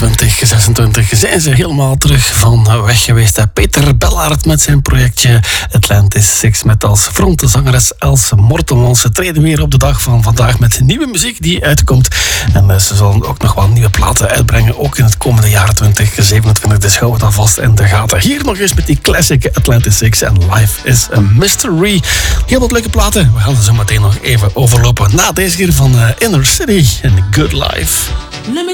2026 zijn ze helemaal terug van weg geweest. Peter Bellaert met zijn projectje Atlantis Six met als frontenzangeres Else Mortemont. Ze treden weer op de dag van vandaag met nieuwe muziek die uitkomt. En ze zullen ook nog wel nieuwe platen uitbrengen, ook in het komende jaar 2027. Dus hou het alvast in de gaten. Hier nog eens met die classic Atlantis Six en Life is a Mystery. Heel wat leuke platen. We gaan er zo meteen nog even overlopen na deze hier van Inner City en Good Life.